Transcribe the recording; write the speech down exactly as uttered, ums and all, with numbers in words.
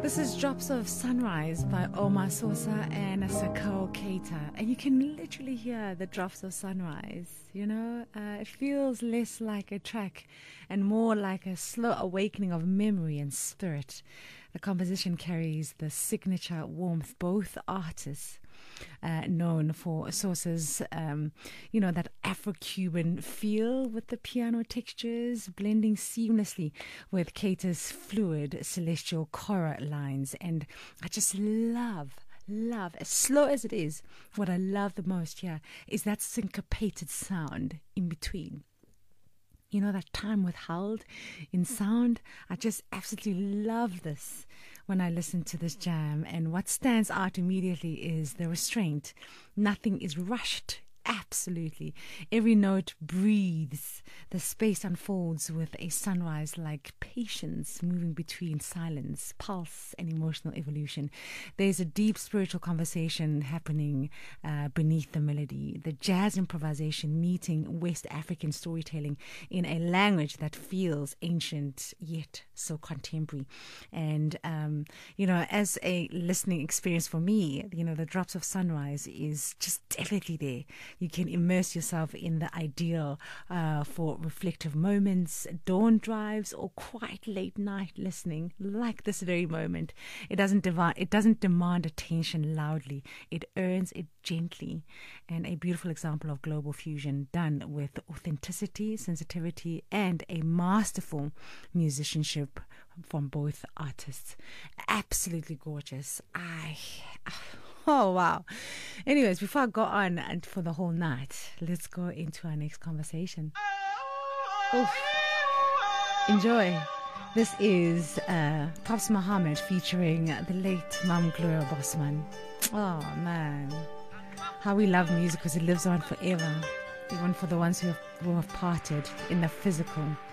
This is Drops of Sunrise by Omar Sosa and Sakao Keita. And you can literally hear the drops of sunrise, you know. Uh, it feels less like a track and more like a slow awakening of memory and spirit. The composition carries the signature warmth. Both artists uh, known for Sosa's, um, you know, that Afro-Cuban feel with the piano textures blending seamlessly with Keita's fluid celestial chorus lines. And I just love love as slow as it is, what I love the most here is that syncopated sound in between. You know, that time withheld in sound. I just absolutely love this when I listen to this jam. And what stands out immediately is the restraint. Nothing is rushed. Absolutely. Every note breathes. The space unfolds with a sunrise-like patience moving between silence, pulse, and emotional evolution. There's a deep spiritual conversation happening uh, beneath the melody. The jazz improvisation meeting West African storytelling in a language that feels ancient yet so contemporary. And, um, you know, as a listening experience for me, you know, the Drops of Sunrise is just definitely there. You can immerse yourself in the ideal uh, for reflective moments, dawn drives, or quite late night listening, like this very moment. It doesn't devi- it doesn't demand attention loudly. It earns it gently. And a beautiful example of global fusion done with authenticity, sensitivity, and a masterful musicianship from both artists. Absolutely gorgeous. I... Oh, wow. Anyways, before I go on and for the whole night, let's go into our next conversation. Oof. Enjoy. This is uh, Pops Muhammad featuring the late Mam Gloria Bosman. Oh, man. How we love music because it lives on forever, even for the ones who have, who have parted in the physical.